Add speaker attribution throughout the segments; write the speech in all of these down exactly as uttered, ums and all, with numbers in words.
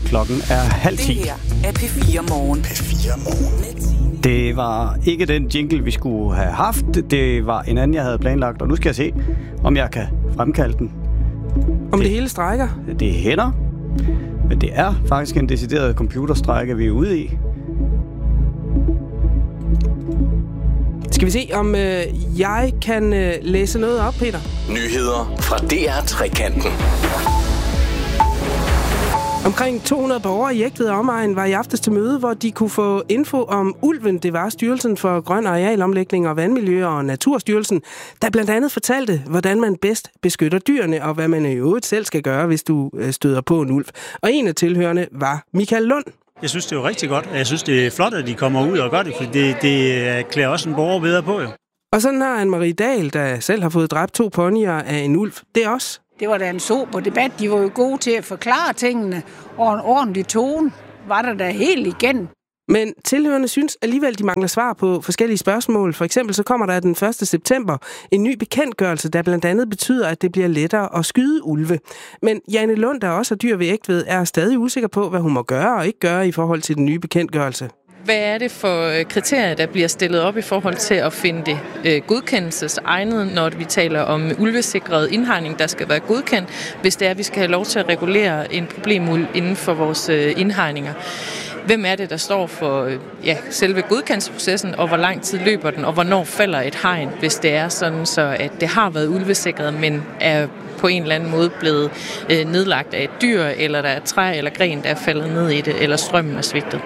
Speaker 1: Klokken er halv ti.
Speaker 2: Det her er P fire Morgen.
Speaker 3: P fire Morgen.
Speaker 1: Det var ikke den jingle, vi skulle have haft. Det var en anden, jeg havde planlagt, og nu skal jeg se, om jeg kan fremkalde den.
Speaker 4: Om det, det hele strækker?
Speaker 1: Det hænder, men det er faktisk en decideret computerstrække, vi er ude i.
Speaker 4: Skal vi se, om øh, jeg kan øh, læse noget op, Peter?
Speaker 3: Nyheder fra D R Trekanten.
Speaker 4: Omkring to hundrede borgere i Egtved og omegn var i aftes til møde, hvor de kunne få info om ulven. Det var Styrelsen for Grøn Arealomlægning og Vandmiljø og Naturstyrelsen, der blandt andet fortalte, hvordan man bedst beskytter dyrene, og hvad man i øvrigt selv skal gøre, hvis du støder på en ulv. Og en af tilhørende var Michael Lund.
Speaker 5: Jeg synes, det er rigtig godt, og jeg synes, det er flot, at de kommer ud og gør det, for det, det klæder også en borger bedre på, jo.
Speaker 4: Og sådan har Anne-Marie Dahl, der selv har fået dræbt to ponyer af en ulv, det er også.
Speaker 6: Det var da en sober debat. De var jo gode til at forklare tingene, og en ordentlig tone var der da helt igen.
Speaker 4: Men tilhørende synes alligevel, de mangler svar på forskellige spørgsmål. For eksempel så kommer der den første september en ny bekendtgørelse, der blandt andet betyder, at det bliver lettere at skyde ulve. Men Jane Lund, der også er dyr ved Egtved, er stadig usikker på, hvad hun må gøre og ikke gøre i forhold til den nye bekendtgørelse.
Speaker 7: Hvad er det for kriterier, der bliver stillet op i forhold til at finde det øh, godkendelsesegnet, når vi taler om ulvesikret indhegning, der skal være godkendt, hvis det er, at vi skal have lov til at regulere en problemuld inden for vores øh, indhegninger? Hvem er det, der står for øh, ja, selve godkendelsesprocessen, og hvor lang tid løber den, og hvornår falder et hegn, hvis det er sådan, så at det har været ulvesikret, men er på en eller anden måde blevet øh, nedlagt af et dyr, eller der er træ eller gren, der er faldet ned i det, eller strømmen er svigtet.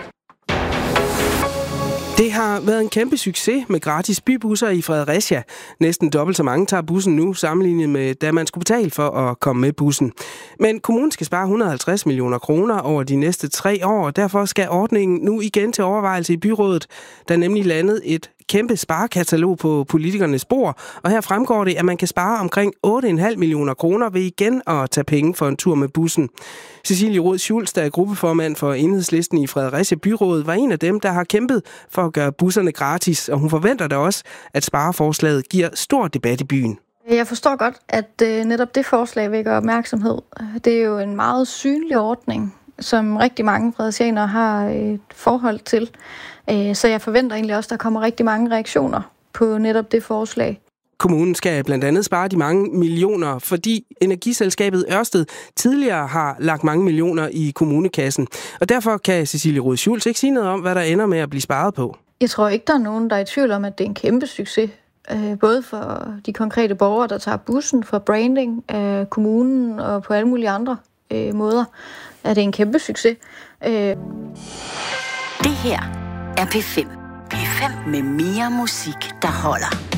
Speaker 4: Det har været en kæmpe succes med gratis bybusser i Fredericia. Næsten dobbelt så mange tager bussen nu, sammenlignet med da man skulle betale for at komme med bussen. Men kommunen skal spare et hundrede og halvtreds millioner kroner over de næste tre år, og derfor skal ordningen nu igen til overvejelse i byrådet. Der er nemlig landet et kæmpe sparekatalog på politikernes bord, og her fremgår det, at man kan spare omkring otte komma fem millioner kroner ved igen at tage penge for en tur med bussen. Cecilie Roed Schultz, der er gruppeformand for Enhedslisten i Fredericia Byråd, var en af dem, der har kæmpet for at gøre busserne gratis, og hun forventer da også, at spareforslaget giver stor debat i byen.
Speaker 8: Jeg forstår godt, at øh, netop det forslag vækker opmærksomhed. Det er jo en meget synlig ordning, som rigtig mange fredericianere har et forhold til. Så jeg forventer egentlig også, at der kommer rigtig mange reaktioner på netop det forslag.
Speaker 4: Kommunen skal blandt andet spare de mange millioner, fordi energiselskabet Ørsted tidligere har lagt mange millioner i kommunekassen. Og derfor kan Cecilie Roed Schultz ikke sige noget om, hvad der ender med at blive sparet på.
Speaker 8: Jeg tror ikke, der er nogen, der er i tvivl om, at det er en kæmpe succes. Både for de konkrete borgere, der tager bussen, for branding af kommunen og på alle mulige andre øh, måder, er det en kæmpe succes. Øh.
Speaker 2: Det her er P fem. P fem med mere musik, der holder.